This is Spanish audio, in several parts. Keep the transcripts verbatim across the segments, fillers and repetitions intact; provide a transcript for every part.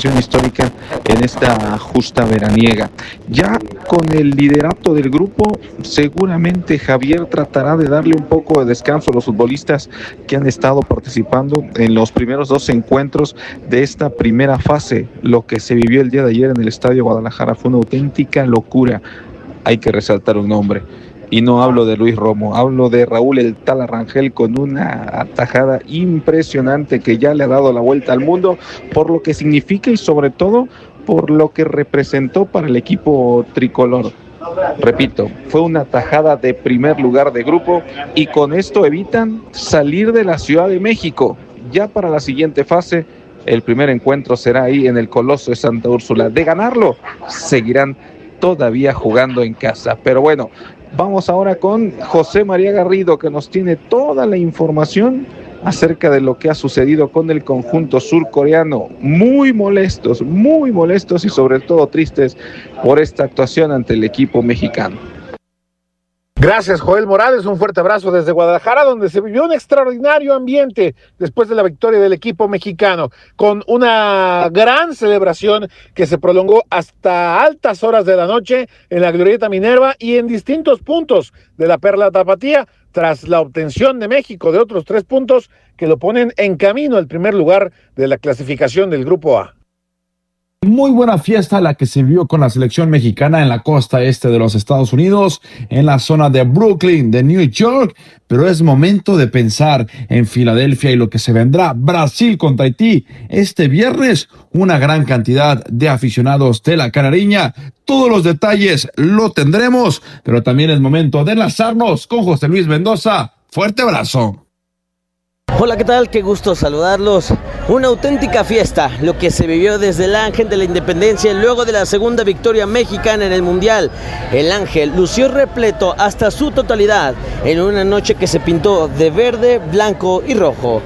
ocasión histórica en esta justa veraniega. Ya con el liderato del grupo, seguramente Javier tratará de darle un poco de descanso a los futbolistas que han estado participando en los primeros dos encuentros de esta primera fase. Lo que se vivió el día de ayer en el Estadio Guadalajara fue una auténtica locura. Hay que resaltar un nombre. Y no hablo de Luis Romo, hablo de Raúl el Tala Rangel con una atajada impresionante que ya le ha dado la vuelta al mundo por lo que significa y sobre todo por lo que representó para el equipo tricolor. Repito, fue una atajada de primer lugar de grupo y con esto evitan salir de la Ciudad de México. Ya para la siguiente fase, el primer encuentro será ahí en el Coloso de Santa Úrsula. De ganarlo, seguirán todavía jugando en casa. Pero bueno, vamos ahora con José María Garrido, que nos tiene toda la información acerca de lo que ha sucedido con el conjunto surcoreano. Muy molestos, muy molestos y sobre todo tristes por esta actuación ante el equipo mexicano. Gracias, Joel Morales, un fuerte abrazo desde Guadalajara, donde se vivió un extraordinario ambiente después de la victoria del equipo mexicano, con una gran celebración que se prolongó hasta altas horas de la noche en la Glorieta Minerva y en distintos puntos de la Perla Tapatía, tras la obtención de México de otros tres puntos que lo ponen en camino al primer lugar de la clasificación del Grupo A. Muy buena fiesta la que se vio con la selección mexicana en la costa este de los Estados Unidos, en la zona de Brooklyn, de New York, pero es momento de pensar en Filadelfia y lo que se vendrá. Brasil contra Haití este viernes, una gran cantidad de aficionados de la Canariña. Todos los detalles lo tendremos, pero también es momento de enlazarnos con José Luis Mendoza. Fuerte abrazo. Hola, ¿qué tal? Qué gusto saludarlos. Una auténtica fiesta, lo que se vivió desde el Ángel de la Independencia luego de la segunda victoria mexicana en el Mundial. El Ángel lució repleto hasta su totalidad en una noche que se pintó de verde, blanco y rojo.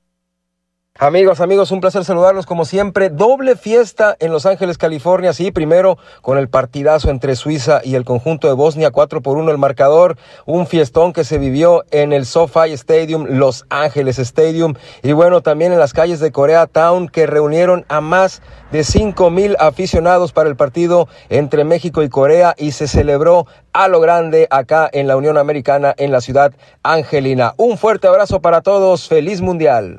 Amigos, amigos, un placer saludarlos como siempre. Doble fiesta en Los Ángeles, California. Sí, primero con el partidazo entre Suiza y el conjunto de Bosnia, cuatro por uno el marcador. Un fiestón que se vivió en el SoFi Stadium, Los Ángeles Stadium. Y bueno, también en las calles de Koreatown, que reunieron a más de cinco mil aficionados para el partido entre México y Corea. Y se celebró a lo grande acá en la Unión Americana, en la ciudad angelina. Un fuerte abrazo para todos. ¡Feliz Mundial!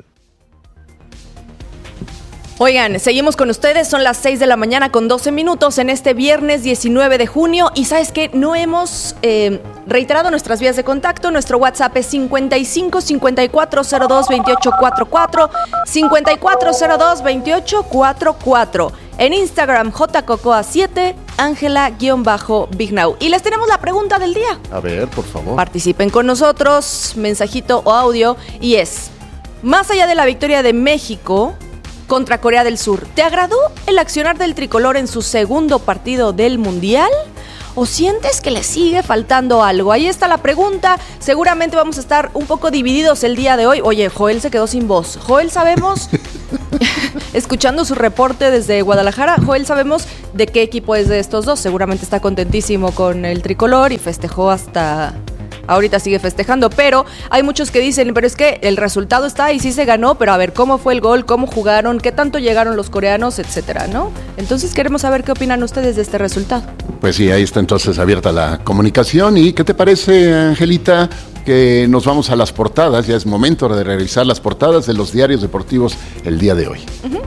Oigan, seguimos con ustedes, son las seis de la mañana con doce minutos en este viernes diecinueve de junio y ¿sabes qué? No hemos eh, reiterado nuestras vías de contacto, nuestro WhatsApp es cincuenta y cinco, cincuenta y cuatro, cero dos, veintiocho cuarenta y cuatro, cincuenta y cuatro, cero dos, veintiocho cuarenta y cuatro, en Instagram jcocoa siete, Ángela-Bignau. Y les tenemos la pregunta del día. A ver, por favor. Participen con nosotros, mensajito o audio, y es, más allá de la victoria de México contra Corea del Sur, ¿te agradó el accionar del tricolor en su segundo partido del Mundial? ¿O sientes que le sigue faltando algo? Ahí está la pregunta. Seguramente vamos a estar un poco divididos el día de hoy. Oye, Joel se quedó sin voz. Joel, sabemos, escuchando su reporte desde Guadalajara, Joel, sabemos de qué equipo es de estos dos. Seguramente está contentísimo con el tricolor y festejó hasta... Ahorita sigue festejando, pero hay muchos que dicen, pero es que el resultado está y sí se ganó, pero a ver cómo fue el gol, cómo jugaron, qué tanto llegaron los coreanos, etcétera, ¿no? Entonces queremos saber qué opinan ustedes de este resultado. Pues sí, ahí está entonces abierta la comunicación. ¿Y qué te parece, Angelita, que nos vamos a las portadas? Ya es momento de revisar las portadas de los diarios deportivos el día de hoy. Uh-huh.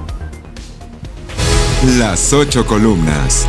Las ocho columnas.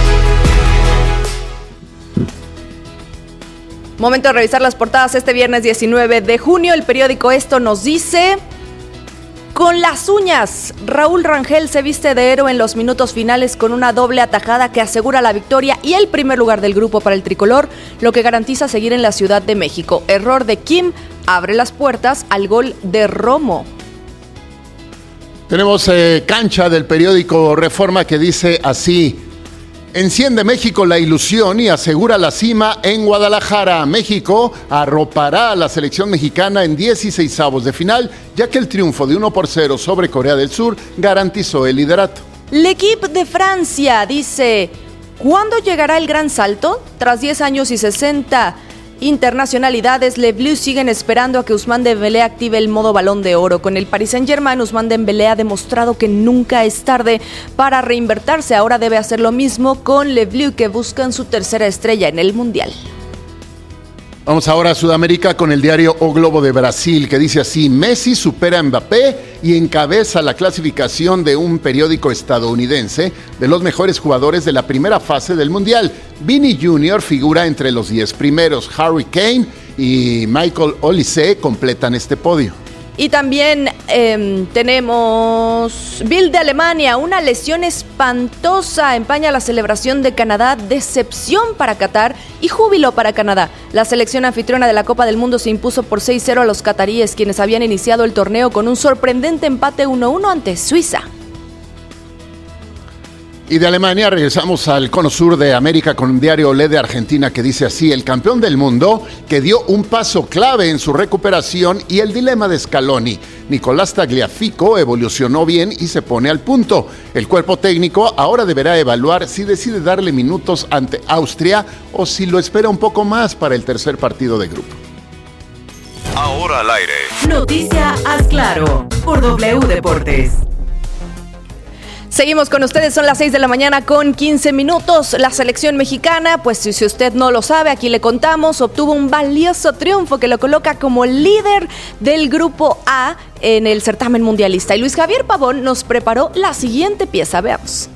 Momento de revisar las portadas este viernes diecinueve de junio. El periódico Esto nos dice: con las uñas, Raúl Rangel se viste de héroe en los minutos finales con una doble atajada que asegura la victoria y el primer lugar del grupo para el tricolor, lo que garantiza seguir en la Ciudad de México. Error de Kim abre las puertas al gol de Romo. Tenemos eh, cancha del periódico Reforma que dice así: enciende México la ilusión y asegura la cima en Guadalajara. México arropará a la selección mexicana en dieciseisavos de final, ya que el triunfo de uno por cero sobre Corea del Sur garantizó el liderato. L'Équipe de Francia dice: ¿cuándo llegará el gran salto? Tras diez años y sesenta internacionalidades, Les Bleus siguen esperando a que Ousmane Dembélé active el modo Balón de Oro. Con el Paris Saint-Germain, Ousmane Dembélé ha demostrado que nunca es tarde para reinvertirse. Ahora debe hacer lo mismo con Les Bleus, que buscan su tercera estrella en el Mundial. Vamos ahora a Sudamérica con el diario O Globo de Brasil, que dice así: Messi supera a Mbappé y encabeza la clasificación de un periódico estadounidense de los mejores jugadores de la primera fase del Mundial. Vini junior figura entre los diez primeros. Harry Kane y Michael Olise completan este podio. Y también eh, tenemos Bild de Alemania, una lesión espantosa empaña la celebración de Canadá, decepción para Qatar y júbilo para Canadá. La selección anfitriona de la Copa del Mundo se impuso por seis cero a los cataríes, quienes habían iniciado el torneo con un sorprendente empate uno uno ante Suiza. Y de Alemania regresamos al cono sur de América con un diario Olé de Argentina que dice así: el campeón del mundo que dio un paso clave en su recuperación y el dilema de Scaloni. Nicolás Tagliafico evolucionó bien y se pone al punto. El cuerpo técnico ahora deberá evaluar si decide darle minutos ante Austria o si lo espera un poco más para el tercer partido de grupo. Ahora al aire. Noticia Haz Claro por W Deportes. Seguimos con ustedes, son las seis de la mañana con quince minutos. La selección mexicana, pues si usted no lo sabe, aquí le contamos, obtuvo un valioso triunfo que lo coloca como líder del Grupo A en el certamen mundialista. Y Luis Javier Pavón nos preparó la siguiente pieza, veamos.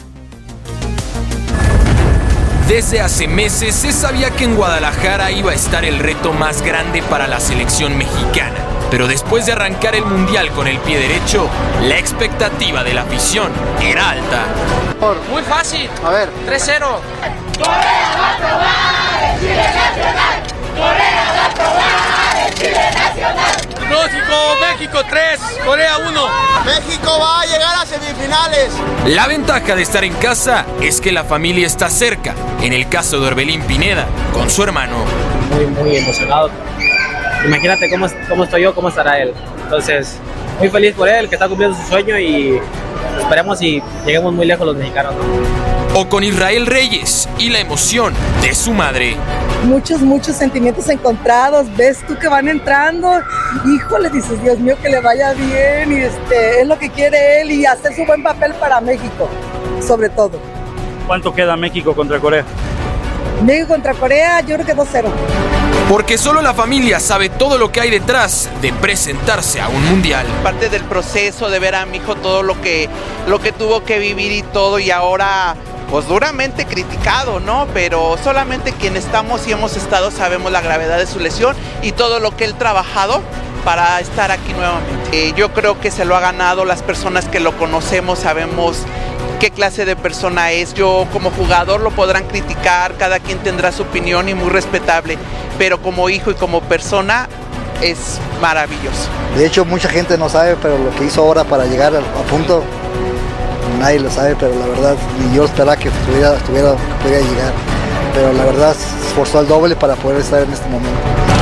Desde hace meses se sabía que en Guadalajara iba a estar el reto más grande para la selección mexicana. Pero después de arrancar el Mundial con el pie derecho, la expectativa de la afición era alta. Muy fácil. A ver. tres cero. Corea va a probar el Chile nacional. Corea va a probar el Chile nacional. Pronóstico: México tres, Corea uno. México va a llegar a semifinales. La ventaja de estar en casa es que la familia está cerca. En el caso de Orbelín Pineda, con su hermano. Muy, muy emocionado. Imagínate cómo, cómo estoy yo, cómo estará él. Entonces, muy feliz por él, que está cumpliendo su sueño y esperemos y lleguemos muy lejos los mexicanos, ¿no? O con Israel Reyes y la emoción de su madre. Muchos, muchos sentimientos encontrados. Ves tú que van entrando, híjole, dices, Dios mío, que le vaya bien y este, es lo que quiere él y hacer su buen papel para México, sobre todo. ¿Cuánto queda México contra Corea? México contra Corea, yo creo que dos cero. Porque solo la familia sabe todo lo que hay detrás de presentarse a un mundial. Parte del proceso de ver a mi hijo todo lo que, lo que tuvo que vivir y todo, y ahora pues duramente criticado, ¿no? Pero solamente quienes estamos y hemos estado sabemos la gravedad de su lesión y todo lo que él ha trabajado para estar aquí nuevamente. Eh, yo creo que se lo ha ganado, las personas que lo conocemos sabemos qué clase de persona es. Yo como jugador lo podrán criticar, cada quien tendrá su opinión y muy respetable, pero como hijo y como persona es maravilloso. De hecho, mucha gente no sabe, pero lo que hizo ahora para llegar a, a punto, nadie lo sabe, pero la verdad, ni yo esperaba que estuviera, estuviera, que pudiera llegar, pero la verdad se esforzó al doble para poder estar en este momento.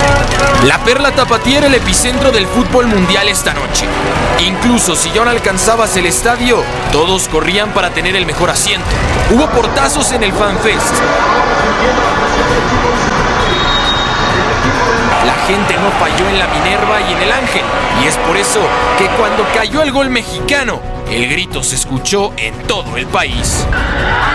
La Perla Tapatía era el epicentro del fútbol mundial esta noche. Incluso si ya no alcanzabas el estadio, todos corrían para tener el mejor asiento. Hubo portazos en el FanFest. La gente no falló en la Minerva y en el Ángel, y es por eso que cuando cayó el gol mexicano, el grito se escuchó en todo el país.